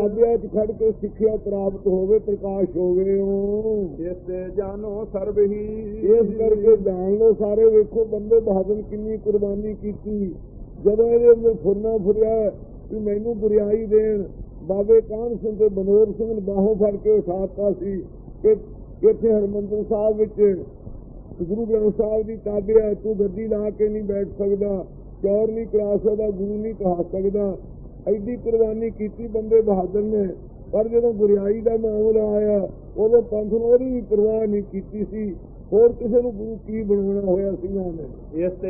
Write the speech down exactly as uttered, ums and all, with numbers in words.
ਤਾਬਿਆਂ 'ਚ ਖੜ ਕੇ ਸਿੱਖਿਆ ਪ੍ਰਾਪਤ ਹੋਵੇ, ਪ੍ਰਕਾਸ਼ ਹੋਵੇ। ਉਹ ਇਸ ਤੇ ਜਾਨੋ ਸਰਬ ਹੀ, ਇਸ ਕਰਕੇ ਜਾਣ ਲਓ ਸਾਰੇ। ਵੇਖੋ ਬੰਦੇ ਬਹਾਦਰ ਕਿੰਨੀ ਕੁਰਬਾਨੀ ਕੀਤੀ। ਜਦੋਂ ਇਹਦੇ ਅੰਦਰ ਫੁਰਨਾ ਫੁਰਿਆ ਕਿ ਮੈਨੂੰ ਗੁਰਿਆਈ ਦੇਣ, ਬਾਬੇ ਕਾਹਨ ਸਿੰਘ ਤੇ ਬਨੋਰ ਸਿੰਘ ਨੇ ਬਾਹੋਂ ਫੜ ਕੇ ਉਠਾਤਾ ਸੀ ਕਿ ਇੱਥੇ ਹਰਿਮੰਦਰ ਸਾਹਿਬ ਵਿੱਚ ਗੁਰੂ ਗ੍ਰੰਥ ਸਾਹਿਬ ਦੀ ਤਾਬਿਆ, ਤੂੰ ਗੱਦੀ ਲਾ ਕੇ ਨਹੀਂ ਬੈਠ ਸਕਦਾ, ਚੌਰ ਨਹੀਂ ਕਰਾ ਸਕਦਾ, ਗੁਰੂ ਨਹੀਂ ਕਹਾ ਸਕਦਾ। ਐਡੀ ਕੁਰਬਾਨੀ ਕੀਤੀ ਬੰਦੇ ਬਹਾਦਰ ਨੇ। ਪਰ ਜਦੋਂ ਗੁਰਿਆਈ ਦਾ ਮਾਮਲਾ ਆਇਆ ਉਦੋਂ ਪੰਥ ਨੂੰ ਉਹਦੀ ਵੀ ਪਰਵਾਹ ਨਹੀਂ ਕੀਤੀ ਸੀ। ਹੋਰ ਕਿਸੇ ਨੂੰ ਗੁਰੂ ਕੀ ਬਣਾਉਣਾ ਹੋਇਆ ਸੀ ਉਹਨੇ। ਇਸ ਤੇ